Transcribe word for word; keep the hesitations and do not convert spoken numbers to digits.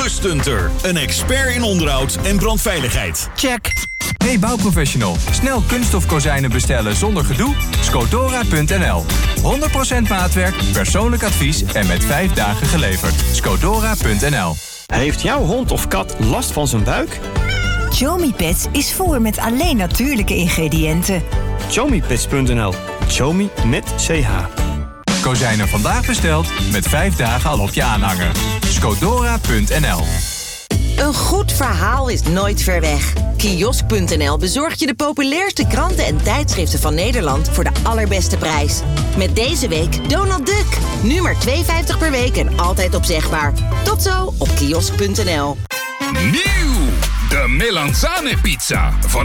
De Stunter. Een expert in onderhoud en brandveiligheid. Check. Hey bouwprofessional, snel kunststof kozijnen bestellen zonder gedoe? Scodora punt n l. honderd procent maatwerk, persoonlijk advies en met vijf dagen geleverd. Scodora punt n l. Heeft jouw hond of kat last van zijn buik? Chomi Pets is voer met alleen natuurlijke ingrediënten. Chomi Pets punt n l. Chomi met C H. Kozijnen vandaag besteld, met vijf dagen al op je aanhanger. Scodora punt n l. Een goed verhaal is nooit ver weg. Kiosk punt n l bezorgt je de populairste kranten en tijdschriften van Nederland voor de allerbeste prijs. Met deze week Donald Duck. Nu maar twee vijftig per week en altijd opzegbaar. Tot zo op kiosk punt n l. Nieuw! De Melanzane pizza van